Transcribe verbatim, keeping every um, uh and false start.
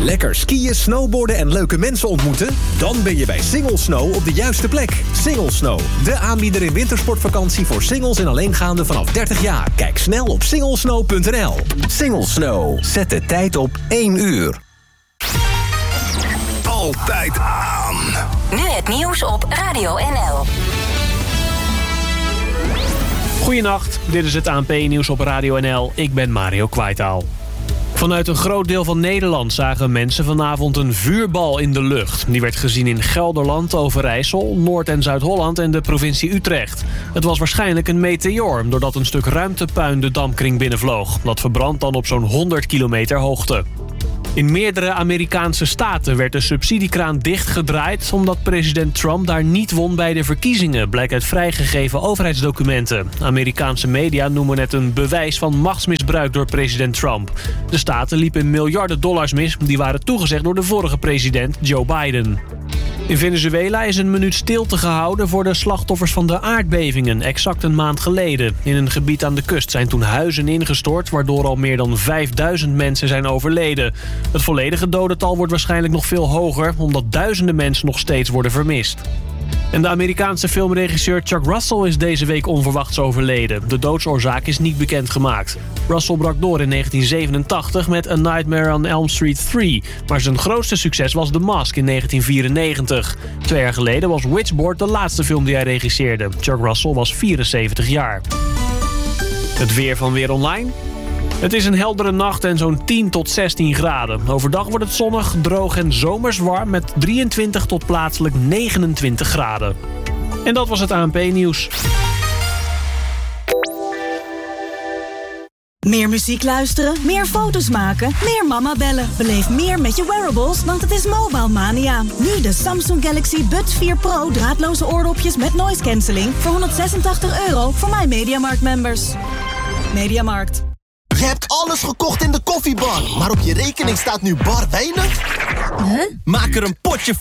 Lekker skiën, snowboarden en leuke mensen ontmoeten? Dan ben je bij Single Snow op de juiste plek. Single Snow, de aanbieder in wintersportvakantie voor singles en alleengaanden vanaf dertig jaar. Kijk snel op singlesnow punt n l. Single Snow, zet de tijd op één uur. Altijd aan. Nu het nieuws op Radio N L. Goedenacht, dit is het A N P-nieuws op Radio N L. Ik ben Mario Kwaitaal. Vanuit een groot deel van Nederland zagen mensen vanavond een vuurbal in de lucht. Die werd gezien in Gelderland, Overijssel, Noord- en Zuid-Holland en de provincie Utrecht. Het was waarschijnlijk een meteoor, doordat een stuk ruimtepuin de dampkring binnenvloog. Dat verbrandt dan op zo'n honderd kilometer hoogte. In meerdere Amerikaanse staten werd de subsidiekraan dichtgedraaid omdat president Trump daar niet won bij de verkiezingen, blijkt uit vrijgegeven overheidsdocumenten. Amerikaanse media noemen het een bewijs van machtsmisbruik door president Trump. De staten liepen miljarden dollars mis, die waren toegezegd door de vorige president Joe Biden. In Venezuela is een minuut stilte gehouden voor de slachtoffers van de aardbevingen, exact een maand geleden. In een gebied aan de kust zijn toen huizen ingestort, waardoor al meer dan vijfduizend mensen zijn overleden. Het volledige dodental wordt waarschijnlijk nog veel hoger, omdat duizenden mensen nog steeds worden vermist. En de Amerikaanse filmregisseur Chuck Russell is deze week onverwachts overleden. De doodsoorzaak is niet bekendgemaakt. Russell brak door in negentien zevenentachtig met A Nightmare on Elm Street drie. Maar zijn grootste succes was The Mask in negentien vierennegentig. Twee jaar geleden was Witchboard de laatste film die hij regisseerde. Chuck Russell was vierenzeventig jaar. Het weer van Weer Online. Het is een heldere nacht en zo'n tien tot zestien graden. Overdag wordt het zonnig, droog en zomers warm met drieëntwintig tot plaatselijk negenentwintig graden. En dat was het A N P-nieuws. Meer muziek luisteren, meer foto's maken, meer mama bellen. Beleef meer met je wearables, want het is Mobile Mania. Nu de Samsung Galaxy Buds vier Pro draadloze oordopjes met noise cancelling voor honderdzesentachtig euro voor mijn Mediamarkt members. Mediamarkt. Je hebt alles gekocht in de koffiebar, maar op je rekening staat nu bar weinig? Huh? Maak er een potje